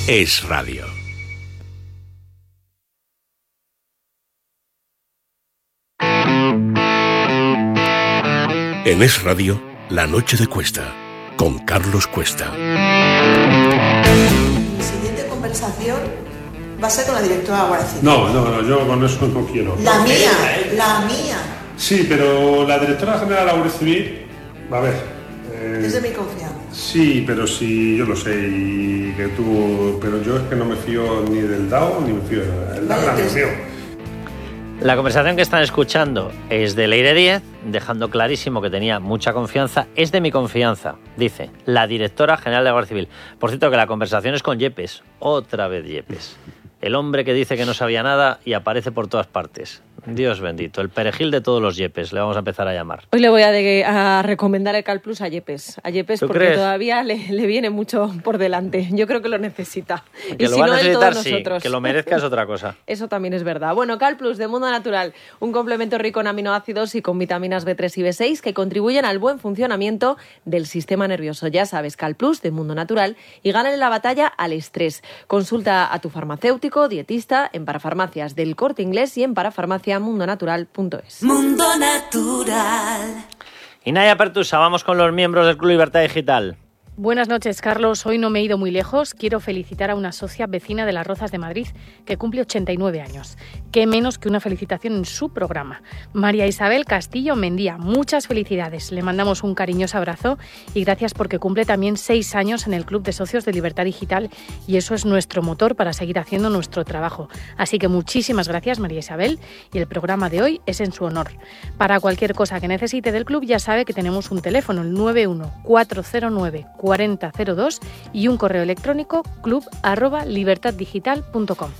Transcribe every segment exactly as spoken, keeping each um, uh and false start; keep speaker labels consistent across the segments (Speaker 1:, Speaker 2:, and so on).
Speaker 1: Es Radio. En Es Radio, La Noche de Cuesta, con Carlos Cuesta.
Speaker 2: Mi siguiente conversación va a ser con la directora de la Guardia Civil.
Speaker 3: No, no, no, yo con eso no quiero.
Speaker 2: La mía, la mía.
Speaker 3: Sí, pero la directora general de la Guardia Civil, a ver... Eh,
Speaker 2: es de mi confianza.
Speaker 3: Sí, pero sí, yo lo sé, y que tú... Pero yo es que no me fío ni del D A O, ni me fío de nada. El D A O no me fío.
Speaker 4: La conversación que están escuchando es de Leire Díez, dejando clarísimo que tenía mucha confianza. Es de mi confianza, dice la directora general de la Guardia Civil. Por cierto, que la conversación es con Yepes. Otra vez Yepes. El hombre que dice que no sabía nada y aparece por todas partes. Dios bendito, el perejil de todos los Yepes, le vamos a empezar a llamar.
Speaker 5: Hoy le voy a, de, a recomendar el CalPlus a Yepes, a Yepes porque
Speaker 4: crees?
Speaker 5: todavía le, le viene mucho por delante. Yo creo que lo necesita.
Speaker 4: Que
Speaker 5: y
Speaker 4: lo
Speaker 5: si
Speaker 4: va
Speaker 5: no,
Speaker 4: a
Speaker 5: él,
Speaker 4: necesitar,
Speaker 5: todos
Speaker 4: sí,
Speaker 5: nosotros.
Speaker 4: que lo merezca es otra cosa.
Speaker 5: Eso también es verdad. Bueno, CalPlus de Mundo Natural, un complemento rico en aminoácidos y con vitaminas B tres y B seis que contribuyen al buen funcionamiento del sistema nervioso. Ya sabes, CalPlus de Mundo Natural y gánale la batalla al estrés. Consulta a tu farmacéutico, dietista en parafarmacias del Corte Inglés y en parafarmacia mundo natural punto es.
Speaker 6: Mundo Natural.
Speaker 4: Y Naya Pertusa, vamos con los miembros del Club Libertad Digital.
Speaker 7: Buenas noches, Carlos. Hoy no me he ido muy lejos. Quiero felicitar a una socia vecina de Las Rozas de Madrid que cumple ochenta y nueve años. Qué menos que una felicitación en su programa. María Isabel Castillo Mendía, muchas felicidades. Le mandamos un cariñoso abrazo y gracias porque cumple también seis años en el Club de Socios de Libertad Digital y eso es nuestro motor para seguir haciendo nuestro trabajo. Así que muchísimas gracias, María Isabel, y el programa de hoy es en su honor. Para cualquier cosa que necesite del club ya sabe que tenemos un teléfono, el nueve uno cuatro cero nueve cuarenta cero dos y un correo electrónico club arroba libertad digital punto com.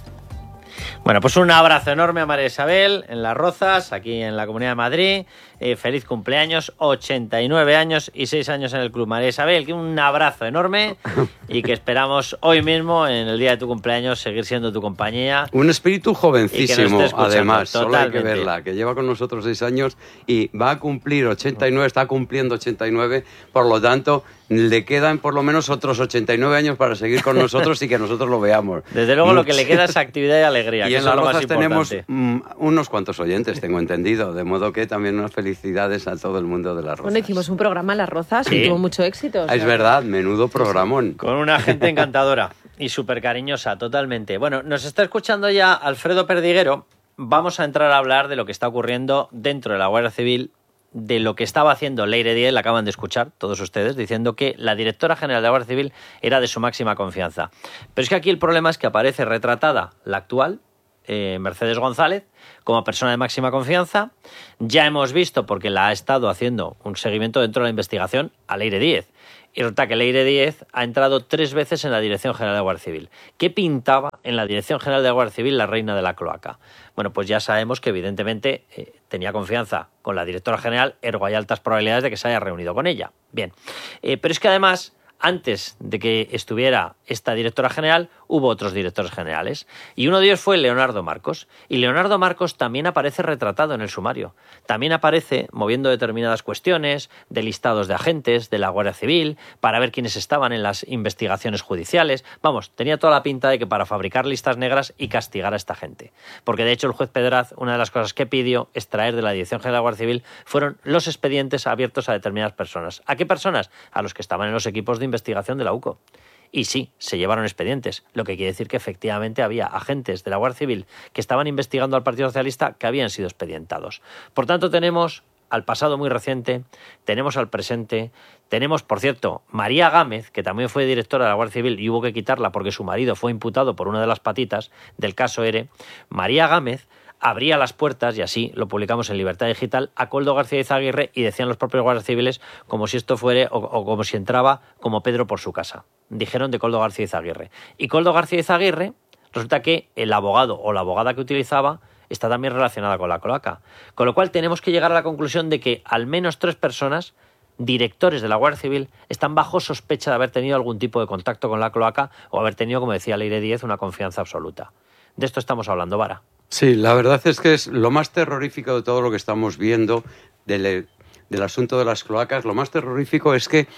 Speaker 4: Bueno, pues un abrazo enorme a María Isabel en Las Rozas, aquí en la Comunidad de Madrid. Eh, feliz cumpleaños, ochenta y nueve años y seis años en el club. María Isabel, que un abrazo enorme y que esperamos hoy mismo, en el día de tu cumpleaños, seguir siendo tu compañía.
Speaker 8: Un espíritu jovencísimo, además,
Speaker 4: totalmente.
Speaker 8: Solo hay que verla, que lleva con nosotros seis años y va a cumplir ochenta y nueve, está cumpliendo ochenta y nueve, por lo tanto, le quedan por lo menos otros ochenta y nueve años para seguir con nosotros y que nosotros lo veamos.
Speaker 4: Desde luego, lo que le queda es actividad y alegría,
Speaker 8: y
Speaker 4: que
Speaker 8: en
Speaker 4: es
Speaker 8: Las
Speaker 4: lo más
Speaker 8: Rozas tenemos
Speaker 4: importante.
Speaker 8: mm, unos cuantos oyentes, tengo entendido, de modo que también unas felicidades a todo el mundo de Las Rozas.
Speaker 5: Bueno, hicimos un programa en Las Rozas
Speaker 4: Sí.
Speaker 5: y tuvo mucho éxito. O sea.
Speaker 8: Es verdad, menudo programón.
Speaker 4: Con una gente encantadora y súper cariñosa, totalmente. Bueno, nos está escuchando ya Alfredo Perdiguero. Vamos a entrar a hablar de lo que está ocurriendo dentro de la Guardia Civil, de lo que estaba haciendo Leire Díez, la acaban de escuchar todos ustedes, diciendo que la directora general de la Guardia Civil era de su máxima confianza. Pero es que aquí el problema es que aparece retratada la actual, eh, Mercedes González, como persona de máxima confianza. Ya hemos visto, porque la ha estado haciendo un seguimiento dentro de la investigación, a Leire Díez. Y resulta que Leire Díez ha entrado tres veces en la Dirección General de la Guardia Civil. ¿Qué pintaba en la Dirección General de la Guardia Civil la reina de la cloaca? Bueno, pues ya sabemos que evidentemente eh, tenía confianza con la directora general, ergo hay altas probabilidades de que se haya reunido con ella. Bien, eh, pero es que además, antes de que estuviera esta directora general, hubo otros directores generales. Y uno de ellos fue Leonardo Marcos. Y Leonardo Marcos también aparece retratado en el sumario. También aparece moviendo determinadas cuestiones de listados de agentes de la Guardia Civil para ver quiénes estaban en las investigaciones judiciales. Vamos, tenía toda la pinta de que para fabricar listas negras y castigar a esta gente. Porque de hecho el juez Pedraz, una de las cosas que pidió extraer de la Dirección General de la Guardia Civil fueron los expedientes abiertos a determinadas personas. ¿A qué personas? A los que estaban en los equipos de investigación de la U C O. Y sí, se llevaron expedientes, lo que quiere decir que efectivamente había agentes de la Guardia Civil que estaban investigando al Partido Socialista que habían sido expedientados. Por tanto, tenemos al pasado muy reciente, tenemos al presente, tenemos, por cierto, María Gámez, que también fue directora de la Guardia Civil y hubo que quitarla porque su marido fue imputado por una de las patitas del caso ERE. María Gámez abría las puertas, y así lo publicamos en Libertad Digital, a Koldo García Izaguirre, y decían los propios guardias civiles como si esto fuera, o, o como si entraba como Pedro por su casa. Dijeron de Koldo García Izaguirre. Y Koldo García Izaguirre, resulta que el abogado o la abogada que utilizaba está también relacionada con la cloaca. Con lo cual tenemos que llegar a la conclusión de que al menos tres personas, directores de la Guardia Civil, están bajo sospecha de haber tenido algún tipo de contacto con la cloaca o haber tenido, como decía Leire Díez, una confianza absoluta. De esto estamos hablando, Vara.
Speaker 8: Sí, la verdad es que es lo más terrorífico de todo lo que estamos viendo del, del asunto de las cloacas. Lo más terrorífico es que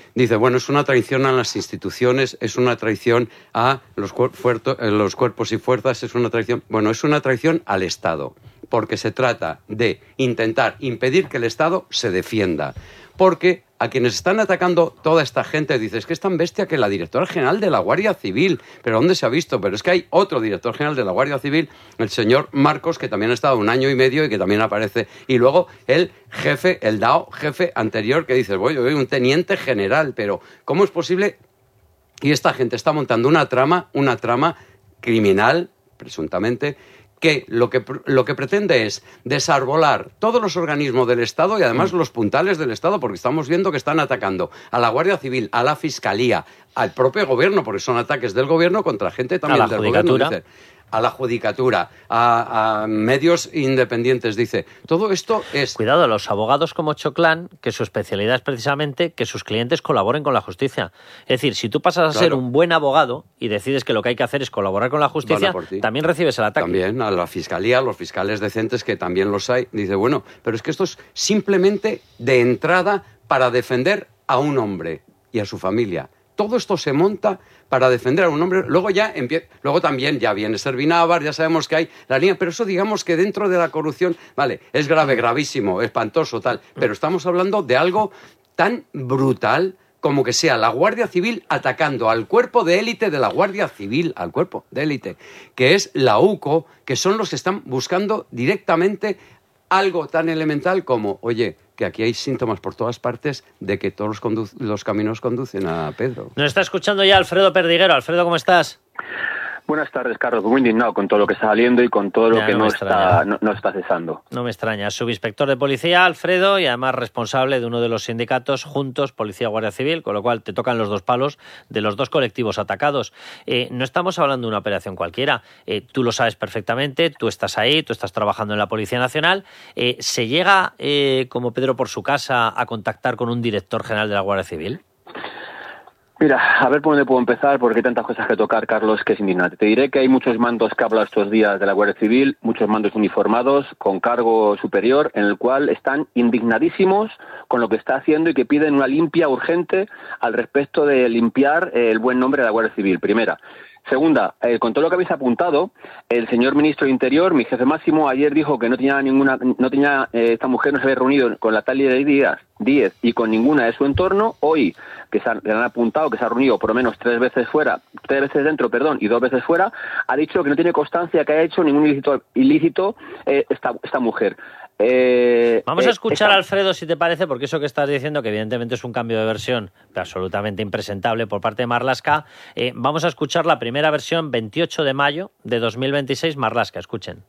Speaker 8: dice, bueno, es una traición a las instituciones, es una traición a los, cuer- fuerto- eh, los cuerpos y fuerzas, es una traición... Bueno, es una traición al Estado, porque se trata de intentar impedir que el Estado se defienda. Porque a quienes están atacando toda esta gente, dices que es tan bestia que la directora general de la Guardia Civil, pero ¿dónde se ha visto? Pero es que hay otro director general de la Guardia Civil, el señor Marcos, que también ha estado un año y medio y que también aparece. Y luego el jefe, el D A O jefe anterior, que dices, voy, voy, un teniente general, pero ¿cómo es posible? Y esta gente está montando una trama, una trama criminal, presuntamente, que lo que lo que pretende es desarbolar todos los organismos del Estado y además los puntales del Estado, porque estamos viendo que están atacando a la Guardia Civil, a la Fiscalía, al propio gobierno, porque son ataques del gobierno contra gente también del gobierno. Dice, a la judicatura, a, a medios independientes, dice. Todo esto es...
Speaker 4: Cuidado, los abogados como Choclán, que su especialidad es precisamente que sus clientes colaboren con la justicia. Es decir, si tú pasas a claro. ser un buen abogado y decides que lo que hay que hacer es colaborar con la justicia, también recibes el ataque.
Speaker 8: También a la fiscalía, a los fiscales decentes, que también los hay. Dice, bueno, pero es que esto es simplemente de entrada para defender a un hombre y a su familia. Todo esto se monta para defender a un hombre. Luego ya empie... luego también ya viene Servinávar, ya sabemos que hay la línea, pero eso digamos que dentro de la corrupción, vale, es grave, gravísimo, espantoso, tal, pero estamos hablando de algo tan brutal como que sea la Guardia Civil atacando al cuerpo de élite de la Guardia Civil, al cuerpo de élite, que es la UCO, que son los que están buscando directamente algo tan elemental como, oye, que aquí hay síntomas por todas partes de que todos los, condu- los caminos conducen a Pedro.
Speaker 4: Nos está escuchando ya Alfredo Perdiguero. Alfredo, ¿cómo estás?
Speaker 9: Buenas tardes, Carlos. Muy indignado con todo lo que está saliendo y con todo lo ya, que no, no, está, no, no está cesando.
Speaker 4: No me extraña. Subinspector de policía, Alfredo, y además responsable de uno de los sindicatos Juntos, Policía Guardia Civil, con lo cual te tocan los dos palos de los dos colectivos atacados. Eh, no estamos hablando de una operación cualquiera. Eh, tú lo sabes perfectamente, tú estás ahí, tú estás trabajando en la Policía Nacional. Eh, ¿Se llega, eh, como Pedro por su casa, a contactar con un director general de la Guardia Civil?
Speaker 9: Mira, a ver por dónde puedo empezar, porque hay tantas cosas que tocar, Carlos, que es indignante. Te diré que hay muchos mandos que hablan estos días de la Guardia Civil, muchos mandos uniformados con cargo superior, en el cual están indignadísimos con lo que está haciendo y que piden una limpia urgente al respecto de limpiar el buen nombre de la Guardia Civil, primera. Segunda, eh, con todo lo que habéis apuntado, el señor ministro de Interior, mi jefe máximo, ayer dijo que no tenía ninguna, no tenía, eh, esta mujer no se había reunido con la tal Díaz, Díez y con ninguna de su entorno. Hoy, que se han, le han apuntado que se ha reunido por lo menos tres veces fuera, tres veces dentro, perdón, y dos veces fuera, ha dicho que no tiene constancia que haya hecho ningún ilícito, ilícito eh, esta, esta mujer. Eh,
Speaker 4: Vamos a escuchar
Speaker 9: eh,
Speaker 4: a Alfredo, si te parece, porque eso que estás diciendo, que evidentemente es un cambio de versión absolutamente impresentable por parte de Marlaska, eh, vamos a escuchar la primera versión, veintiocho de mayo de dos mil veintiséis, Marlaska, escuchen.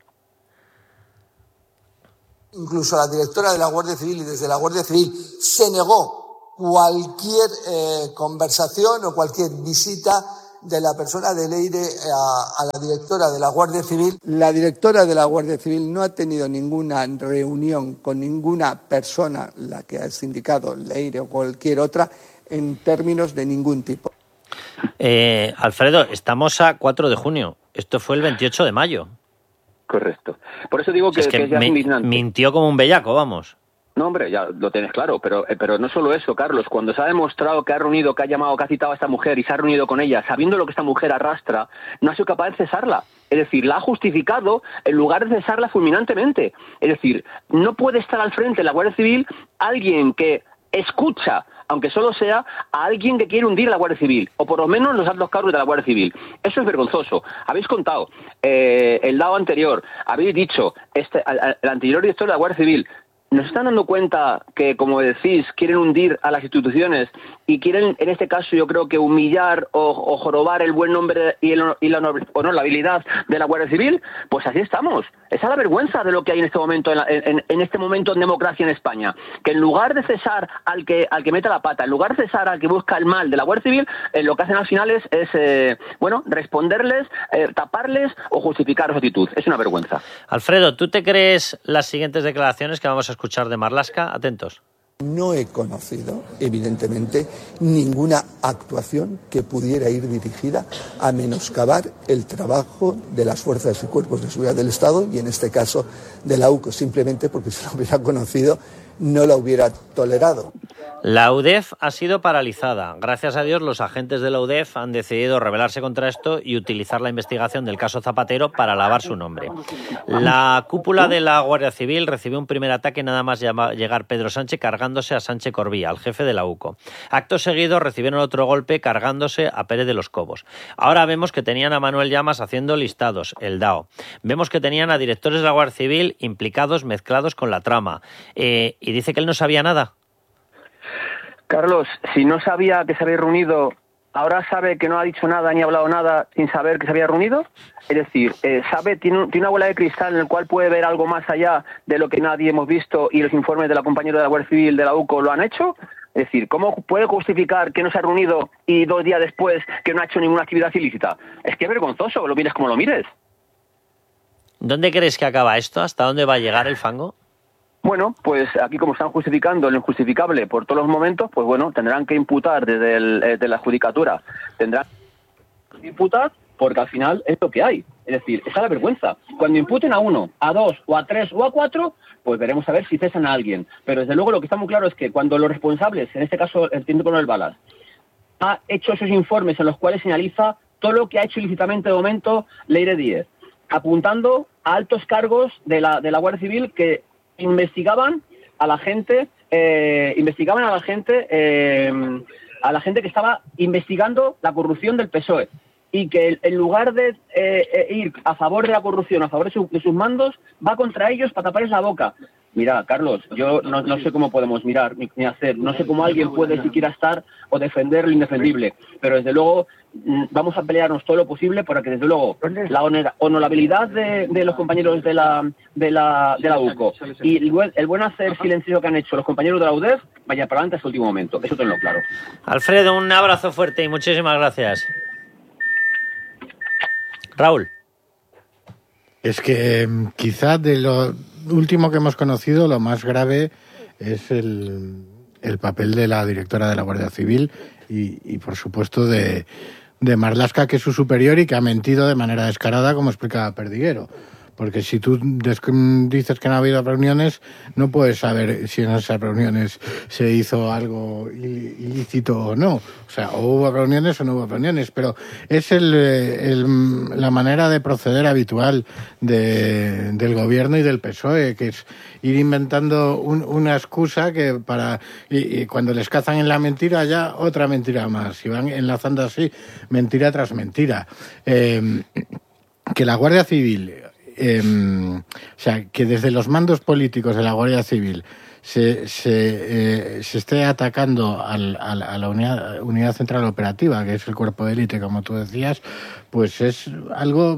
Speaker 10: Incluso la directora de la Guardia Civil y desde la Guardia Civil se negó cualquier eh, conversación o cualquier visita de la persona de Leire a, a la directora de la Guardia Civil. La directora de la Guardia Civil no ha tenido ninguna reunión con ninguna persona, la que ha indicado Leire o cualquier otra, en términos de ningún tipo.
Speaker 4: Eh, Alfredo, estamos a cuatro de junio. Esto fue el veintiocho de mayo.
Speaker 9: Correcto. Por eso digo que
Speaker 4: es que,
Speaker 9: que es
Speaker 4: me,
Speaker 9: indignante.
Speaker 4: Mintió como un bellaco, vamos.
Speaker 9: No, hombre, ya lo tienes claro, pero eh, pero no solo eso, Carlos. Cuando se ha demostrado que ha reunido, que ha llamado, que ha citado a esta mujer y se ha reunido con ella, sabiendo lo que esta mujer arrastra, no ha sido capaz de cesarla. Es decir, la ha justificado en lugar de cesarla fulminantemente. Es decir, no puede estar al frente de la Guardia Civil alguien que escucha, aunque solo sea a alguien que quiere hundir a la Guardia Civil, o por lo menos los altos cargos de la Guardia Civil. Eso es vergonzoso. Habéis contado eh, el lado anterior, habéis dicho este, al, al anterior director de la Guardia Civil. ¿Nos están dando cuenta que, como decís, quieren hundir a las instituciones y quieren, en este caso, yo creo que humillar o, o jorobar el buen nombre y, el, y la honorabilidad de la Guardia Civil? Pues así estamos. Esa es la vergüenza de lo que hay en este momento en, la, en, en este momento en democracia en España. Que en lugar de cesar al que al que mete la pata, en lugar de cesar al que busca el mal de la Guardia Civil, eh, lo que hacen al final es, es eh, bueno, responderles, eh, taparles o justificar su actitud. Es una vergüenza.
Speaker 4: Alfredo, ¿tú te crees las siguientes declaraciones que vamos a escuchar de Marlaska? Atentos.
Speaker 10: No he conocido, evidentemente, ninguna actuación que pudiera ir dirigida a menoscabar el trabajo de las fuerzas y cuerpos de seguridad del Estado y, en este caso, de la UCO, simplemente porque si lo hubiera conocido no la hubiera tolerado.
Speaker 4: La U D E F ha sido paralizada. Gracias a Dios, los agentes de la U D E F han decidido rebelarse contra esto y utilizar la investigación del caso Zapatero para lavar su nombre. La cúpula de la Guardia Civil recibió un primer ataque nada más llegar Pedro Sánchez cargándose a Sánchez Corbía, al jefe de la U C O. Acto seguido recibieron otro golpe cargándose a Pérez de los Cobos. Ahora vemos que tenían a Manuel Llamas haciendo listados, el D A O. Vemos que tenían a directores de la Guardia Civil implicados, mezclados con la trama. Eh, y dice que él no sabía nada.
Speaker 9: Carlos, si no sabía que se había reunido, ¿ahora sabe que no ha dicho nada ni ha hablado nada sin saber que se había reunido? Es decir, eh, sabe, tiene, un, tiene una bola de cristal en el cual puede ver algo más allá de lo que nadie hemos visto y los informes de la compañera de la Guardia Civil de la U C O lo han hecho. Es decir, ¿cómo puede justificar que no se ha reunido y dos días después que no ha hecho ninguna actividad ilícita? Es que es vergonzoso, lo mires como lo mires.
Speaker 4: ¿Dónde crees que acaba esto? ¿Hasta dónde va a llegar el fango?
Speaker 9: Bueno, pues aquí como están justificando lo injustificable por todos los momentos, pues bueno, tendrán que imputar desde el, eh, de la judicatura, tendrán que imputar porque al final es lo que hay. Es decir, está la vergüenza. Cuando imputen a uno, a dos, o a tres, o a cuatro, pues veremos a ver si cesan a alguien. Pero desde luego lo que está muy claro es que cuando los responsables, en este caso el teniente coronel Balas, ha hecho esos informes en los cuales señaliza todo lo que ha hecho ilícitamente de momento Leire Díez, apuntando a altos cargos de la, de la Guardia Civil que investigaban a la gente, eh, investigaban a la gente, eh, a la gente que estaba investigando la corrupción del P S O E y que en lugar de eh, ir a favor de la corrupción, a favor de, su, de sus mandos, va contra ellos para taparles la boca. Mira, Carlos, yo no, no sé cómo podemos mirar ni, ni hacer, no sé cómo alguien puede siquiera estar o defender lo indefendible, pero desde luego vamos a pelearnos todo lo posible para que desde luego la honor, honorabilidad de, de los compañeros de la de la, de la U C O y el buen, el buen hacer silencioso que han hecho los compañeros de la U D E F vaya para adelante hasta el último momento, eso tenlo claro.
Speaker 4: Alfredo, un abrazo fuerte y muchísimas gracias. Raúl.
Speaker 11: Es que quizás de lo último que hemos conocido, lo más grave es el, el papel de la directora de la Guardia Civil y, y por supuesto, de, de Marlaska, que es su superior y que ha mentido de manera descarada, como explicaba Perdiguero. Porque si tú dices que no ha habido reuniones, no puedes saber si en esas reuniones se hizo algo ilícito o no. O sea, o hubo reuniones o no hubo reuniones. Pero es el, el, la manera de proceder habitual de, del gobierno y del P S O E, que es ir inventando un, una excusa que para y, y cuando les cazan en la mentira ya otra mentira más. Y van enlazando así mentira tras mentira. Eh, que la Guardia Civil... Eh, o sea, que desde los mandos políticos de la Guardia Civil se, se, eh, se esté atacando al, al, a la unidad, unidad central operativa, que es el cuerpo de élite, como tú decías, pues es algo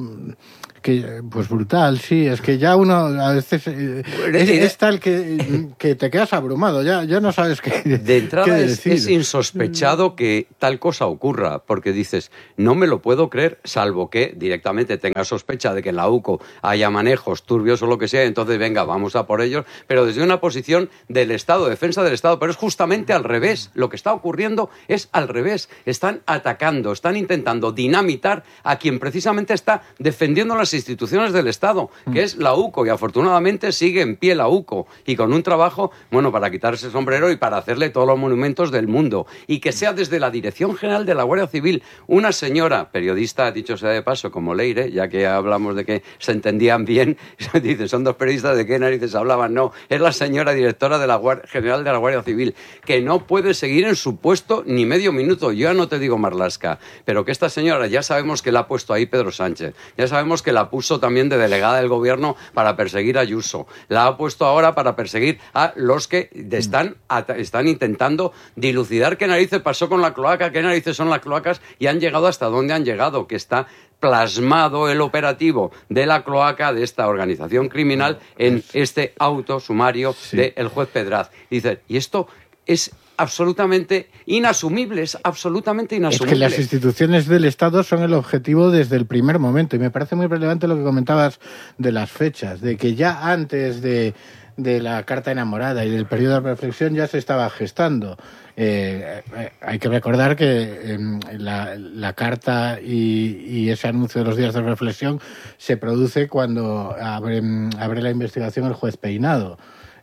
Speaker 11: que pues brutal, sí, es que ya uno a veces eh, es, es tal que, que te quedas abrumado, ya, ya no sabes qué
Speaker 8: de entrada
Speaker 11: qué
Speaker 8: es,
Speaker 11: decir.
Speaker 8: Es insospechado que tal cosa ocurra, porque dices, no me lo puedo creer, salvo que directamente tenga sospecha de que en la U C O haya manejos turbios o lo que sea, entonces venga, vamos a por ellos, pero desde una posición del Estado, defensa del Estado, pero es justamente al revés, lo que está ocurriendo es al revés, están atacando, están intentando dinamitar a quien precisamente está defendiendo las instituciones del Estado, que es la U C O, y afortunadamente sigue en pie la U C O, y con un trabajo, bueno, para quitarse el sombrero y para hacerle todos los monumentos del mundo, y que sea desde la Dirección General de la Guardia Civil, una señora periodista, dicho sea de paso, como Leire, ya que hablamos de que se entendían bien, dice, son dos periodistas, ¿de qué narices hablaban? No, es la señora directora de la Guardia General de la Guardia Civil, que no puede seguir en su puesto ni medio minuto, yo ya no te digo Marlaska, pero que esta señora ya sabemos que la ha puesto ahí Pedro Sánchez, ya sabemos que la puso también de delegada del gobierno para perseguir a Ayuso. La ha puesto ahora para perseguir a los que están, están intentando dilucidar qué narices pasó con la cloaca, qué narices son las cloacas y han llegado hasta dónde han llegado, que está plasmado el operativo de la cloaca de esta organización criminal en este auto sumario sí. del juez Pedraz. Dice, y esto es absolutamente inasumible, es absolutamente inasumible.
Speaker 11: Es que las instituciones del Estado son el objetivo desde el primer momento, y me parece muy relevante lo que comentabas de las fechas, de que ya antes de, de la carta enamorada y del periodo de reflexión ya se estaba gestando. Eh, eh, hay que recordar que eh, la, la carta y, y ese anuncio de los días de reflexión se produce cuando abre, abre la investigación el juez Peinado.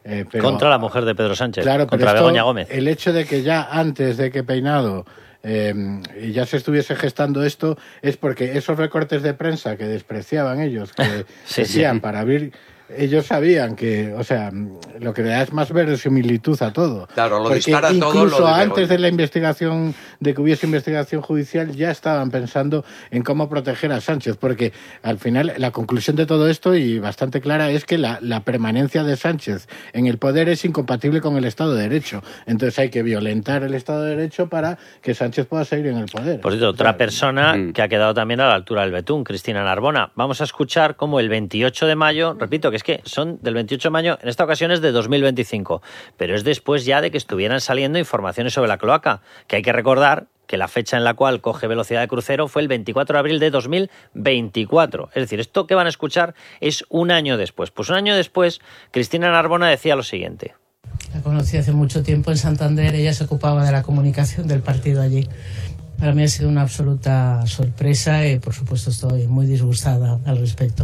Speaker 11: Eh, pero,
Speaker 4: contra la mujer de Pedro Sánchez,
Speaker 11: claro,
Speaker 4: contra
Speaker 11: pero esto,
Speaker 4: Begoña Gómez.
Speaker 11: El hecho de que ya antes de que Peinado eh, ya se estuviese gestando esto es porque esos recortes de prensa que despreciaban ellos, que
Speaker 4: sí,
Speaker 11: decían
Speaker 4: sí.
Speaker 11: para abrir... Ellos sabían que, o sea, lo que le da es más verosimilitud a todo.
Speaker 8: Claro, lo
Speaker 11: porque
Speaker 8: dispara
Speaker 11: incluso
Speaker 8: todo. Incluso
Speaker 11: antes de la investigación, de que hubiese investigación judicial, ya estaban pensando en cómo proteger a Sánchez, porque al final la conclusión de todo esto, y bastante clara, es que la, la permanencia de Sánchez en el poder es incompatible con el Estado de Derecho. Entonces hay que violentar el Estado de Derecho para que Sánchez pueda seguir en el poder.
Speaker 4: Por cierto, otra
Speaker 11: o sea,
Speaker 4: persona
Speaker 8: mm.
Speaker 4: que ha quedado también a la altura del betún, Cristina Narbona. Vamos a escuchar cómo el veintiocho de mayo, repito que es que son del veintiocho de mayo, en esta ocasión es de dos mil veinticinco, pero es después ya de que estuvieran saliendo informaciones sobre la cloaca, que hay que recordar que la fecha en la cual coge velocidad de crucero fue el veinticuatro de abril de dos mil veinticuatro. Es decir, esto que van a escuchar es un año después. Pues un año después, Cristina Narbona decía lo siguiente.
Speaker 12: La conocí hace mucho tiempo en Santander, ella se ocupaba de la comunicación del partido allí. Para mí ha sido una absoluta sorpresa y, por supuesto, estoy muy disgustada al respecto.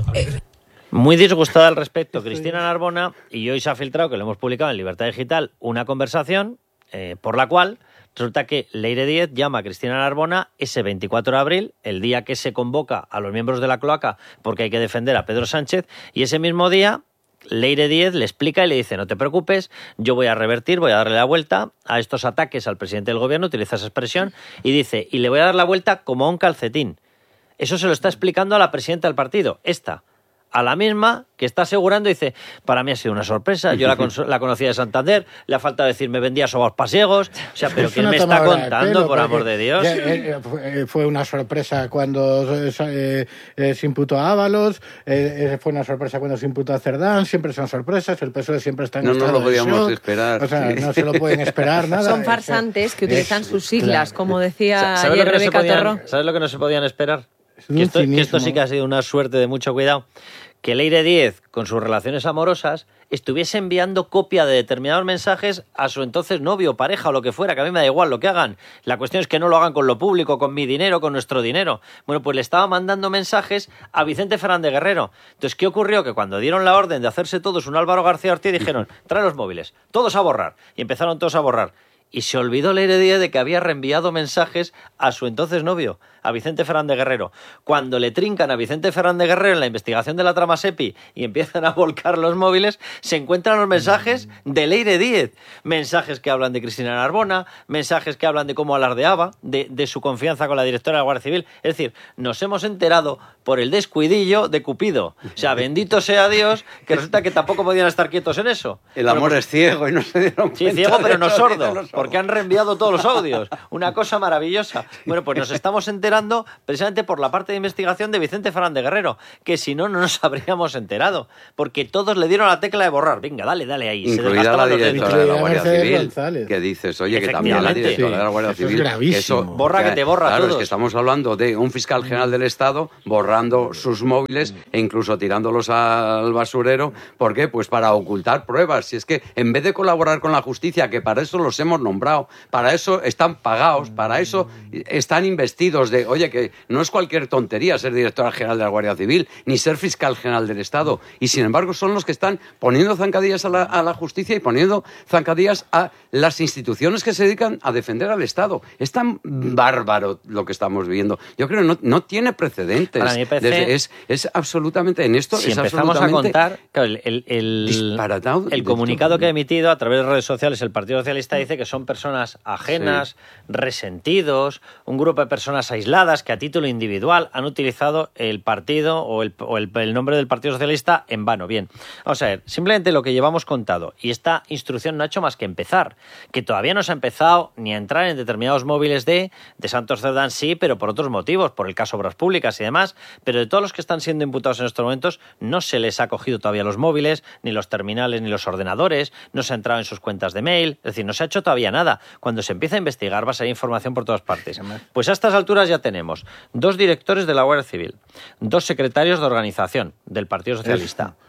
Speaker 4: Muy disgustada al respecto Cristina Narbona, y hoy se ha filtrado, que lo hemos publicado en Libertad Digital, una conversación eh, por la cual resulta que Leire Díez llama a Cristina Narbona ese veinticuatro de abril, el día que se convoca a los miembros de la cloaca porque hay que defender a Pedro Sánchez, y ese mismo día Leire Díez le explica y le dice: no te preocupes, yo voy a revertir, voy a darle la vuelta a estos ataques al presidente del gobierno, utiliza esa expresión, y dice, y le voy a dar la vuelta como a un calcetín. Eso se lo está explicando a la presidenta del partido, esta, a la misma que está asegurando, dice, para mí ha sido una sorpresa, yo la, la conocía de Santander, le ha faltado decir, me vendía sobos pasiegos, o sea, pero ¿quién me está contando, por amor de Dios?
Speaker 11: Ya, eh, fue una sorpresa cuando eh, eh, se imputó a Ábalos, eh, fue una sorpresa cuando se imputó a Cerdán, siempre son sorpresas, el P S O E siempre está en
Speaker 8: no
Speaker 11: estado
Speaker 8: No lo podíamos
Speaker 11: shock,
Speaker 8: esperar.
Speaker 11: O sea, sí. no se lo pueden esperar nada.
Speaker 5: Son farsantes que utilizan es, sus siglas, claro. Como decía
Speaker 4: ¿Sabes
Speaker 5: ayer
Speaker 4: lo que no
Speaker 5: Rebeca
Speaker 4: podían,
Speaker 5: Torró?
Speaker 4: ¿Sabes lo que no se podían esperar? Que esto, que esto sí que ha sido una suerte de mucho cuidado. Que Leire Díez, con sus relaciones amorosas, estuviese enviando copia de determinados mensajes a su entonces novio, pareja o lo que fuera, que a mí me da igual lo que hagan. La cuestión es que no lo hagan con lo público, con mi dinero, con nuestro dinero. Bueno, pues le estaba mandando mensajes a Vicente Fernández Guerrero. Entonces, ¿qué ocurrió? Que cuando dieron la orden de hacerse todos un Álvaro García Ortiz, dijeron, trae los móviles, todos a borrar. Y empezaron todos a borrar. Y se olvidó Leire Díez de que había reenviado mensajes a su entonces novio, a Vicente Fernández Guerrero. Cuando le trincan a Vicente Fernández Guerrero en la investigación de la trama SEPI y empiezan a volcar los móviles, se encuentran los mensajes de Leire Díez. Mensajes que hablan de Cristina Narbona, mensajes que hablan de cómo alardeaba, de, de su confianza con la directora de la Guardia Civil. Es decir, nos hemos enterado por el descuidillo de Cupido. O sea, bendito sea Dios, que resulta que tampoco podían estar quietos en eso.
Speaker 8: El amor
Speaker 4: bueno,
Speaker 8: es ciego y no se dieron cuenta.
Speaker 4: Sí, ciego pero no sordo,
Speaker 8: los
Speaker 4: porque han reenviado todos los audios. Una cosa maravillosa. Bueno, pues nos estamos enterando precisamente por la parte de investigación de Vicente Fernández Guerrero, que si no, no nos habríamos enterado, porque todos le dieron la tecla de borrar. Venga, dale, dale ahí.
Speaker 8: Incluida la directora de la Guardia Civil, que dices, oye, que también la directora
Speaker 11: sí,
Speaker 8: de la Guardia
Speaker 11: eso
Speaker 8: Civil...
Speaker 11: Es gravísimo.
Speaker 8: Eso,
Speaker 4: borra que te borra
Speaker 8: Claro,
Speaker 4: todos.
Speaker 8: Es que estamos hablando de un fiscal general del Estado borrando sus móviles e incluso tirándolos al basurero. ¿Por qué? Pues para ocultar pruebas. Si es que en vez de colaborar con la justicia, que para eso los hemos nombrado, para eso están pagados, para eso están investidos de, oye, que no es cualquier tontería ser directora general de la Guardia Civil, ni ser fiscal general del Estado. Y sin embargo son los que están poniendo zancadillas a la, a la justicia y poniendo zancadillas a las instituciones que se dedican a defender al Estado. Es tan bárbaro lo que estamos viviendo. Yo creo que no, no tiene precedentes.
Speaker 4: Para mí parece,
Speaker 8: Desde, es, es absolutamente, en esto
Speaker 4: si
Speaker 8: es
Speaker 4: empezamos a contar, claro, el, el, el, el comunicado
Speaker 8: esto.
Speaker 4: que ha emitido a través de redes sociales el Partido Socialista dice que son personas ajenas, sí. resentidos, un grupo de personas aisladas que a título individual han utilizado el partido o el, o el, el nombre del Partido Socialista en vano. Bien, vamos a ver, simplemente lo que llevamos contado, y esta instrucción no ha hecho más que empezar, que todavía no se ha empezado ni a entrar en determinados móviles de, de Santos Cerdán, sí, pero por otros motivos, por el caso Obras Públicas y demás, pero de todos los que están siendo imputados en estos momentos no se les ha cogido todavía los móviles, ni los terminales, ni los ordenadores, no se ha entrado en sus cuentas de mail, es decir, no se ha hecho todavía nada. Cuando se empieza a investigar va a salir información por todas partes. Pues a estas alturas ya tenemos dos directores de la Guardia Civil, dos secretarios de organización del Partido Socialista,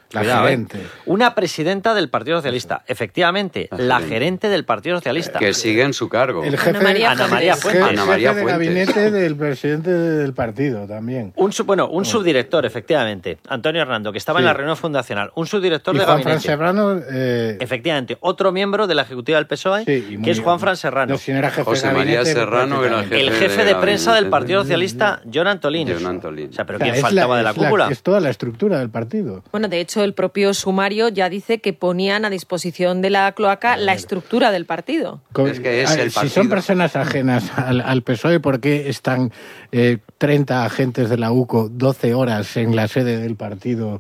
Speaker 11: La
Speaker 4: Cuidado,
Speaker 11: gerente.
Speaker 4: ¿eh? Una presidenta del Partido Socialista. Efectivamente, la, la gerente del Partido Socialista.
Speaker 8: Que sigue en su cargo.
Speaker 11: El jefe,
Speaker 5: Ana María
Speaker 4: Ana María
Speaker 11: Fuentes.
Speaker 4: Fuentes.
Speaker 11: Ana María Fuentes. El jefe de gabinete del presidente del partido también.
Speaker 4: Un, bueno, un subdirector, efectivamente. Antonio Hernando, que estaba sí. en la reunión fundacional. Un subdirector
Speaker 11: y
Speaker 4: de
Speaker 11: Juan
Speaker 4: gabinete.
Speaker 11: Fran Serrano. Eh...
Speaker 4: Efectivamente. Otro miembro de la ejecutiva del P S O E, sí, que es Juan Fran Serrano.
Speaker 11: No, si no era jefe
Speaker 8: José
Speaker 11: de
Speaker 8: María
Speaker 11: gabinete,
Speaker 8: Serrano era el jefe,
Speaker 4: el jefe de, de prensa del Partido Socialista, John Antolín.
Speaker 8: John Antolín.
Speaker 4: O sea, pero
Speaker 11: o sea,
Speaker 4: ¿quién faltaba
Speaker 11: la,
Speaker 4: de la
Speaker 11: es
Speaker 4: cúpula?
Speaker 11: La, es toda la estructura del partido.
Speaker 5: Bueno, de hecho, el propio sumario ya dice que ponían a disposición de la cloaca la estructura del partido.
Speaker 8: Es que es el partido.
Speaker 11: Si son personas ajenas al, al P S O E, ¿por qué están eh, treinta agentes de la U C O doce horas en la sede del partido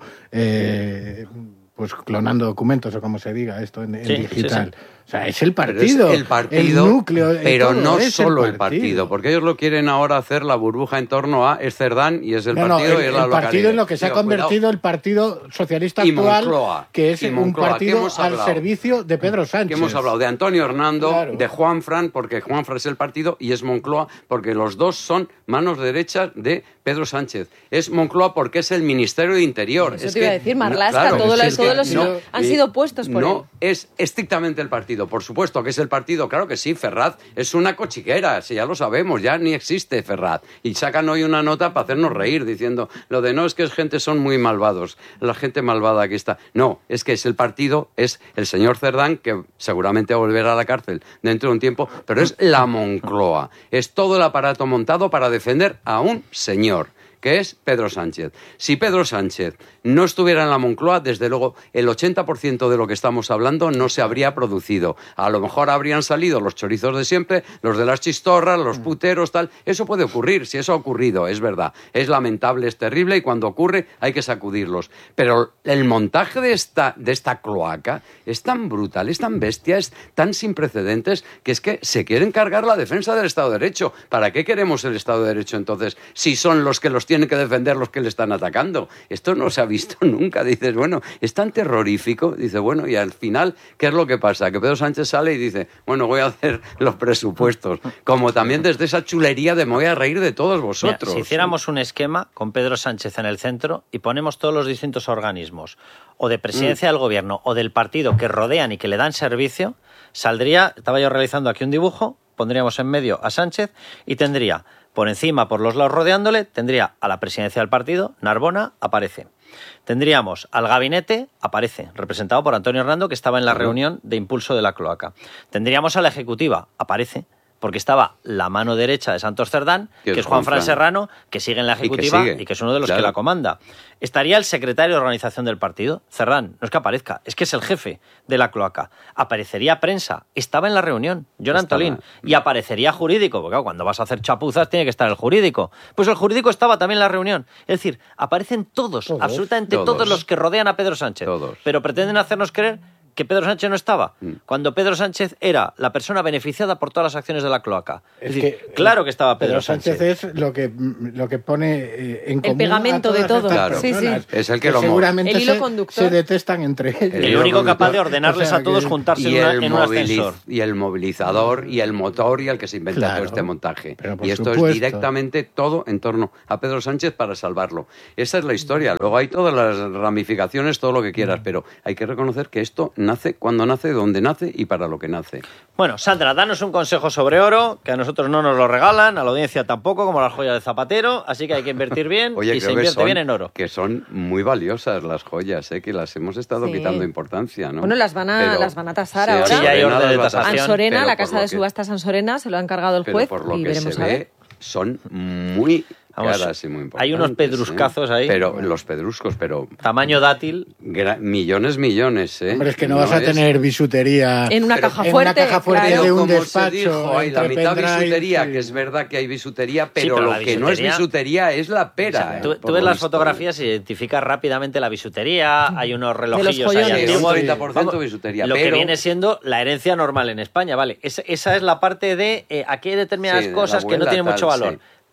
Speaker 11: eh, pues clonando documentos o como se diga esto en, en
Speaker 4: sí,
Speaker 11: digital?
Speaker 4: Sí, sí.
Speaker 11: O sea, es el partido,
Speaker 8: el partido,
Speaker 11: el núcleo,
Speaker 8: pero
Speaker 11: todo
Speaker 8: no
Speaker 11: es
Speaker 8: solo
Speaker 11: el
Speaker 8: el partido. el partido, porque ellos lo quieren ahora hacer la burbuja en torno a es Cerdán y es el
Speaker 11: no,
Speaker 8: partido
Speaker 11: no, el,
Speaker 8: y es la
Speaker 11: el partido en lo que se ha Digo, convertido cuidado. el Partido Socialista
Speaker 8: y
Speaker 11: actual,
Speaker 8: Moncloa,
Speaker 11: que es
Speaker 8: Moncloa,
Speaker 11: un partido al
Speaker 8: hablado?
Speaker 11: servicio de Pedro Sánchez.
Speaker 8: Que hemos hablado de Antonio Hernando, claro. de Juan Fran, porque Juan Fran es el partido, y es Moncloa, porque los dos son manos derechas de Pedro Sánchez. Es Moncloa porque es el Ministerio de Interior.
Speaker 5: Eso
Speaker 8: es
Speaker 5: te
Speaker 8: que,
Speaker 5: iba a decir, Marlaska,
Speaker 8: no, claro,
Speaker 5: todo
Speaker 8: es
Speaker 5: la, todos
Speaker 8: que
Speaker 5: los
Speaker 8: no,
Speaker 5: han sido puestos por
Speaker 8: no,
Speaker 5: él.
Speaker 8: Es estrictamente el partido, por supuesto que es el partido, claro que sí, Ferraz es una cochiquera, si ya lo sabemos, ya ni existe Ferraz. Y sacan hoy una nota para hacernos reír, diciendo lo de no, es que es gente, son muy malvados, la gente malvada aquí está. No, es que es el partido, es el señor Cerdán, que seguramente volverá a la cárcel dentro de un tiempo, pero es la Moncloa, es todo el aparato montado para defender a un señor, que es Pedro Sánchez. Si Pedro Sánchez no estuviera en la Moncloa, desde luego el ochenta por ciento de lo que estamos hablando no se habría producido. A lo mejor habrían salido los chorizos de siempre, los de las chistorras, los puteros, tal. Eso puede ocurrir, si eso ha ocurrido, es verdad. Es lamentable, es terrible y cuando ocurre hay que sacudirlos. Pero el montaje de esta, de esta cloaca es tan brutal, es tan bestia, es tan sin precedentes, que es que se quieren cargar la defensa del Estado de Derecho. ¿Para qué queremos el Estado de Derecho entonces si son los que los tienen que defender los que le están atacando? Esto no se ha visto nunca. Dices, bueno, es tan terrorífico. Dice, bueno, y al final, ¿qué es lo que pasa? Que Pedro Sánchez sale y dice, bueno, voy a hacer los presupuestos. Como también desde esa chulería de me voy a reír de todos vosotros.
Speaker 4: Mira, si hiciéramos un esquema con Pedro Sánchez en el centro y ponemos todos los distintos organismos, o de presidencia mm. del gobierno, o del partido que rodean y que le dan servicio, saldría, estaba yo realizando aquí un dibujo, pondríamos en medio a Sánchez y tendría por encima, por los lados rodeándole, tendría a la presidencia del partido, Narbona, aparece. Tendríamos al gabinete, aparece, representado por Antonio Hernando, que estaba en la reunión de impulso de la cloaca. Tendríamos a la ejecutiva, aparece, porque estaba la mano derecha de Santos Cerdán, que, que es Juan Fran Serrano, que sigue en la ejecutiva y que, y que es uno de los claro. que la comanda. Estaría el secretario de organización del partido, Cerdán, no es que aparezca, es que es el jefe de la cloaca. Aparecería prensa, estaba en la reunión, John Antolín, y aparecería jurídico, porque claro, cuando vas a hacer chapuzas tiene que estar el jurídico. Pues el jurídico estaba también en la reunión. Es decir, aparecen todos, todos absolutamente todos. todos los que rodean a Pedro Sánchez, todos. Pero pretenden hacernos creer que Pedro Sánchez no estaba, cuando Pedro Sánchez era la persona beneficiada por todas las acciones de la cloaca. Es, es decir, que, claro que estaba Pedro,
Speaker 11: Pedro
Speaker 4: Sánchez.
Speaker 11: Sánchez es lo que, lo que pone eh, en común
Speaker 5: el pegamento de todo.
Speaker 8: Claro.
Speaker 5: Sí, sí.
Speaker 8: Es el que, que lo
Speaker 11: seguramente
Speaker 5: el hilo
Speaker 11: se,
Speaker 5: conductor.
Speaker 11: se detestan entre ellos.
Speaker 4: El, el único capaz de ordenarles o sea, a todos
Speaker 11: que,
Speaker 4: juntarse en, una, en un ascensor.
Speaker 8: Y el movilizador y el motor y el que se inventa claro, todo este montaje. Y esto
Speaker 11: supuesto.
Speaker 8: es directamente todo en torno a Pedro Sánchez para salvarlo. Esa es la historia. Luego hay todas las ramificaciones, todo lo que quieras, pero hay que reconocer que esto nace cuando nace, donde nace y para lo que nace.
Speaker 4: Bueno, Sandra, danos un consejo sobre oro, que a nosotros no nos lo regalan, a la audiencia tampoco, como las joyas de Zapatero, así que hay que invertir bien. Oye, y se invierte
Speaker 8: son,
Speaker 4: bien en oro.
Speaker 8: Que son muy valiosas las joyas, ¿eh? Que las hemos estado sí. quitando importancia, ¿no?
Speaker 5: Bueno, las van a,
Speaker 8: pero,
Speaker 5: las van a tasar
Speaker 4: sí,
Speaker 5: ahora.
Speaker 4: Sí, ya hay orden de tasación.
Speaker 5: Ansorena, la casa de subastas Ansorena, se lo ha encargado el juez
Speaker 8: pero por lo
Speaker 5: y
Speaker 8: que
Speaker 5: veremos
Speaker 8: se
Speaker 5: a ver.
Speaker 8: Ve, son muy...
Speaker 4: Vamos,
Speaker 8: caras y muy importantes,
Speaker 4: hay unos pedruscazos
Speaker 8: ¿eh?
Speaker 4: ahí.
Speaker 8: Pero los pedruscos, pero...
Speaker 4: Tamaño dátil.
Speaker 8: Millones, millones, ¿eh?
Speaker 11: Hombre, es que no, no vas a es... tener bisutería...
Speaker 5: En una
Speaker 11: pero,
Speaker 5: caja
Speaker 11: en
Speaker 5: fuerte.
Speaker 11: una caja fuerte
Speaker 5: claro.
Speaker 11: de un
Speaker 8: como
Speaker 11: despacho.
Speaker 8: Se dijo, hay la mitad pendrive, bisutería, sí. Que es verdad que hay bisutería, pero, sí, pero lo que bisutería... no es bisutería es la pera. O sea,
Speaker 4: tú, tú ves las fotografías y identificas rápidamente la bisutería, hay unos relojillos ahí antiguos.
Speaker 8: Un treinta por ciento bisutería.
Speaker 4: Lo
Speaker 8: pero...
Speaker 4: que viene siendo la herencia normal en España, ¿vale? Es, esa es la parte de... Eh, aquí hay determinadas sí, cosas que no tienen tal, mucho valor. Sí.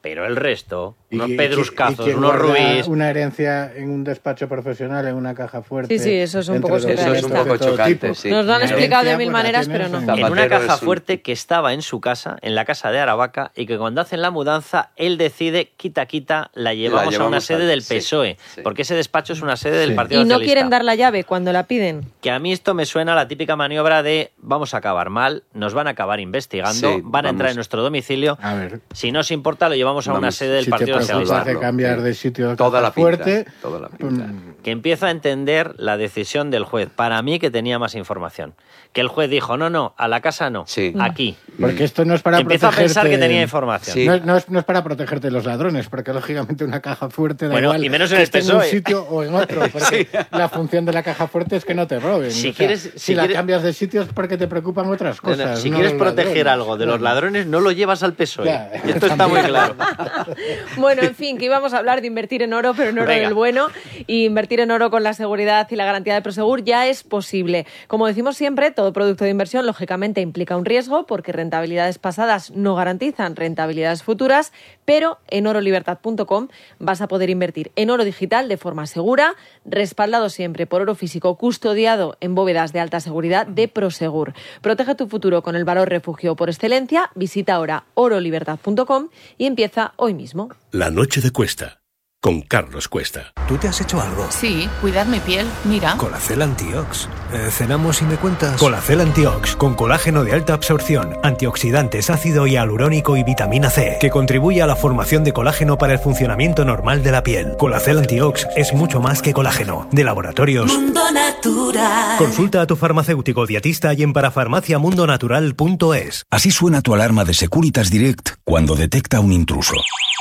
Speaker 4: pero el resto,
Speaker 11: Y-
Speaker 4: unos
Speaker 11: y-
Speaker 4: pedruscazos,
Speaker 11: y quien
Speaker 4: unos
Speaker 11: guarda
Speaker 4: rubíes.
Speaker 11: una herencia en un despacho profesional, en una caja fuerte.
Speaker 5: Sí, sí, eso es un
Speaker 11: dentro
Speaker 5: poco
Speaker 11: de
Speaker 5: surrealista.
Speaker 11: objetos
Speaker 5: Eso es un
Speaker 11: de
Speaker 8: poco
Speaker 11: todo
Speaker 8: chocante,
Speaker 11: tipo.
Speaker 8: sí.
Speaker 5: Nos lo han
Speaker 11: Una
Speaker 5: explicado de
Speaker 11: herencia,
Speaker 5: mil
Speaker 11: pues, la
Speaker 5: maneras,
Speaker 11: tienes
Speaker 5: pero no.
Speaker 11: en-
Speaker 4: En una
Speaker 8: Zapatero
Speaker 4: caja
Speaker 8: es un-
Speaker 4: fuerte que estaba en su casa, en la casa de Aravaca, y que cuando hacen la mudanza, él decide, quita, quita, la llevamos, a una
Speaker 8: llevamos
Speaker 4: sede
Speaker 8: al-
Speaker 4: del
Speaker 8: sí,
Speaker 4: P S O E,
Speaker 8: sí.
Speaker 4: porque ese despacho es una sede del
Speaker 11: Sí.
Speaker 4: Partido
Speaker 5: Y no
Speaker 4: Socialista.
Speaker 5: quieren dar la llave cuando la piden.
Speaker 4: Que a mí esto me suena a la típica maniobra de vamos a acabar mal, nos van a acabar investigando,
Speaker 8: Sí,
Speaker 4: van a entrar
Speaker 8: vamos.
Speaker 4: en nuestro domicilio.
Speaker 11: A ver,
Speaker 4: Si no os importa, lo llevamos a una
Speaker 8: Vamos,
Speaker 4: sede del
Speaker 11: si te
Speaker 4: Partido
Speaker 11: preocupa
Speaker 4: Socialista.
Speaker 11: de cambiar de sitio de
Speaker 8: Toda
Speaker 11: caja
Speaker 8: la pinta,
Speaker 11: fuerte,
Speaker 8: toda la pinta.
Speaker 11: mm,
Speaker 4: Que empiezo a entender la decisión del juez. Para mí que tenía más información. Que el juez dijo, no, no, a la casa no,
Speaker 8: Sí.
Speaker 4: aquí.
Speaker 11: porque esto no es para
Speaker 4: Empiezo a
Speaker 11: protegerte.
Speaker 4: pensar que tenía información.
Speaker 8: Sí.
Speaker 11: No, es- no es, no es para protegerte de los ladrones, porque lógicamente una caja fuerte da
Speaker 4: Bueno,
Speaker 11: igual
Speaker 4: y menos en
Speaker 11: que
Speaker 4: el
Speaker 11: esté en
Speaker 4: P S O E.
Speaker 11: un sitio o en otro, porque la función de la caja fuerte es que no te roben.
Speaker 4: Si
Speaker 11: O sea,
Speaker 4: quieres-
Speaker 11: si,
Speaker 4: si
Speaker 11: la
Speaker 4: quieres-
Speaker 11: cambias de sitio es porque te preocupan otras
Speaker 4: No, no,
Speaker 11: cosas.
Speaker 4: si
Speaker 11: no
Speaker 4: quieres
Speaker 11: los
Speaker 4: proteger
Speaker 11: ladrones.
Speaker 4: algo de los
Speaker 11: No.
Speaker 4: ladrones, no lo llevas al P S O E.
Speaker 11: Ya,
Speaker 4: Esto está muy claro.
Speaker 5: Bueno, en fin, que íbamos a hablar de invertir en oro, pero en oro
Speaker 4: Venga.
Speaker 5: del bueno. Y invertir en oro con la seguridad y la garantía de Prosegur ya es posible. Como decimos siempre, todo producto de inversión lógicamente implica un riesgo porque rentabilidades pasadas no garantizan rentabilidades futuras, pero en oro libertad punto com vas a poder invertir en oro digital de forma segura, respaldado siempre por oro físico custodiado en bóvedas de alta seguridad de Prosegur. Protege tu futuro con el valor refugio por excelencia. Visita ahora oro libertad punto com y empieza hoy mismo.
Speaker 1: La noche de Cuesta, con Carlos Cuesta.
Speaker 13: ¿Tú te has hecho algo?
Speaker 14: Sí, cuidar mi piel, mira.
Speaker 13: Colacel Antiox. Eh, cenamos y me cuentas. Colacel Antiox, con colágeno de alta absorción, antioxidantes, ácido hialurónico y vitamina C, que contribuye a la formación de colágeno para el funcionamiento normal de la piel. Colacel Antiox es mucho más que colágeno. De laboratorios.
Speaker 6: Mundo Natural.
Speaker 13: Consulta a tu farmacéutico dietista y en parafarmacia mundo natural punto es.
Speaker 15: Así suena tu alarma de Securitas Direct cuando detecta un intruso.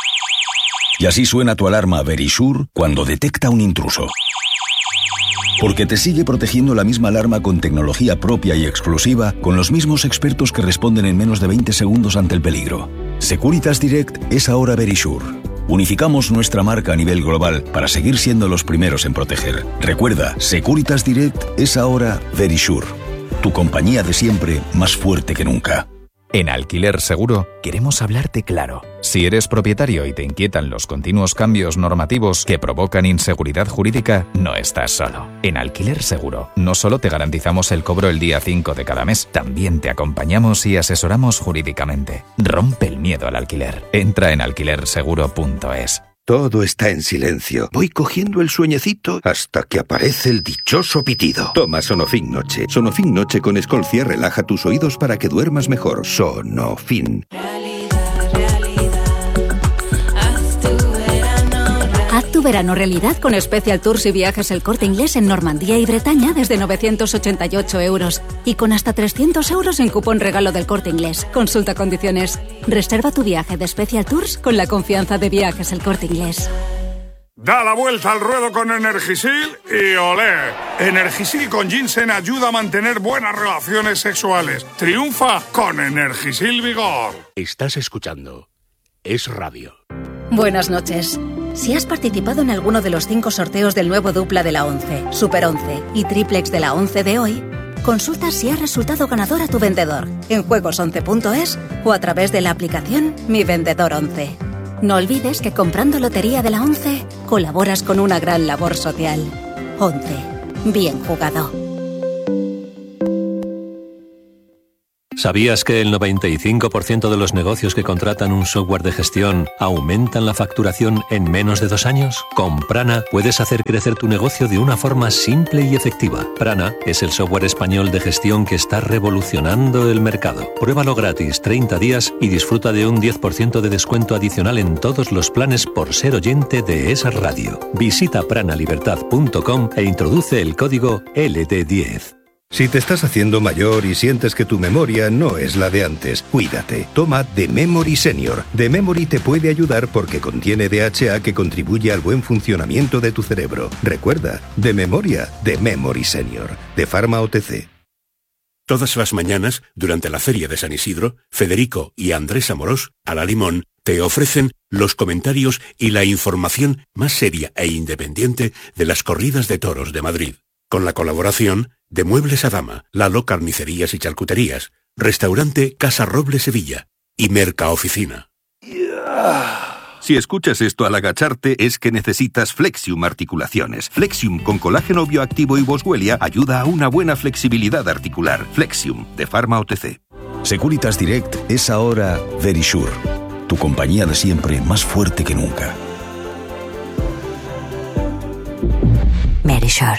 Speaker 15: Y así suena tu alarma Verisure cuando detecta un intruso. Porque te sigue protegiendo la misma alarma con tecnología propia y exclusiva, con los mismos expertos que responden en menos de veinte segundos ante el peligro. Securitas Direct es ahora Verisure. Unificamos nuestra marca a nivel global para seguir siendo los primeros en proteger. Recuerda, Securitas Direct es ahora Verisure. Tu compañía de siempre más fuerte que nunca.
Speaker 16: En Alquiler Seguro queremos hablarte claro. Si eres propietario y te inquietan los continuos cambios normativos que provocan inseguridad jurídica, no estás solo. En Alquiler Seguro no solo te garantizamos el cobro el día cinco de cada mes, también te acompañamos y asesoramos jurídicamente. Rompe el miedo al alquiler. Entra en alquiler seguro punto es.
Speaker 17: Todo está en silencio. Voy cogiendo el sueñecito hasta que aparece el dichoso pitido. Toma Sonofin Noche. Sonofin Noche con Escolcia relaja tus oídos para que duermas mejor. Sonofin.
Speaker 18: Haz tu verano realidad con Special Tours y Viajes El Corte Inglés en Normandía y Bretaña desde novecientos ochenta y ocho euros y con hasta trescientos euros en cupón regalo del Corte Inglés. Consulta condiciones. Reserva tu viaje de Special Tours con la confianza de Viajes El Corte Inglés.
Speaker 19: Da la vuelta al ruedo con Energisil y olé. Energisil con ginseng ayuda a mantener buenas relaciones sexuales. Triunfa con Energisil Vigor.
Speaker 1: Estás escuchando Es Radio.
Speaker 18: Buenas noches. Si has participado en alguno de los cinco sorteos del nuevo dupla de la once, Super once y Triplex de la once de hoy, consulta si ha resultado ganador a tu vendedor en juegos once punto es o a través de la aplicación Mi Vendedor once. No olvides que comprando Lotería de la once colaboras con una gran labor social. once. Bien jugado.
Speaker 20: ¿Sabías que el noventa y cinco por ciento de los negocios que contratan un software de gestión aumentan la facturación en menos de dos años? Con Prana puedes hacer crecer tu negocio de una forma simple y efectiva. Prana es el software español de gestión que está revolucionando el mercado. Pruébalo gratis treinta días y disfruta de un diez por ciento de descuento adicional en todos los planes por ser oyente de esa radio. Visita prana libertad punto com e introduce el código L D diez.
Speaker 17: Si te estás haciendo mayor y sientes que tu memoria no es la de antes, cuídate. Toma The Memory Senior. The Memory te puede ayudar porque contiene D H A que contribuye al buen funcionamiento de tu cerebro. Recuerda, de memoria, The Memory Senior. De Pharma O T C.
Speaker 1: Todas las mañanas, durante la Feria de San Isidro, Federico y Andrés Amorós, a la Limón, te ofrecen los comentarios y la información más seria e independiente de las corridas de toros de Madrid. Con la colaboración de Muebles Adama, Lalo Carnicerías y Charcuterías, Restaurante Casa Roble Sevilla y Mercaoficina.
Speaker 21: Yeah.
Speaker 17: Si escuchas esto al agacharte es que necesitas Flexium Articulaciones. Flexium con colágeno bioactivo y Boswellia ayuda a una buena flexibilidad articular. Flexium, de Pharma O T C.
Speaker 15: Securitas Direct es ahora Verisure, tu compañía de siempre más fuerte que nunca.
Speaker 6: Verisure.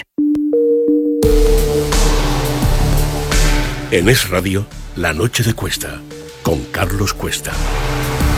Speaker 1: En Es Radio, La Noche de Cuesta, con Carlos Cuesta.